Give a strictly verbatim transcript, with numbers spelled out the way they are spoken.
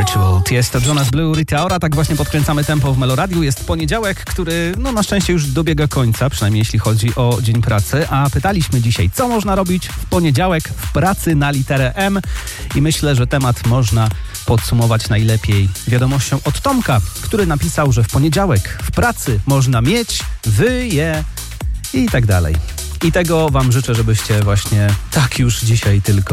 Ritual, Tiesto, Jonas Blue, Rita Ora. Tak właśnie podkręcamy tempo w Meloradiu. Jest poniedziałek, który no na szczęście już dobiega końca, przynajmniej jeśli chodzi o dzień pracy. A pytaliśmy dzisiaj, co można robić w poniedziałek w pracy na literę M. I myślę, że temat można podsumować najlepiej wiadomością od Tomka, który napisał, że w poniedziałek w pracy można mieć, wyje i tak dalej. I tego wam życzę, żebyście właśnie tak już dzisiaj tylko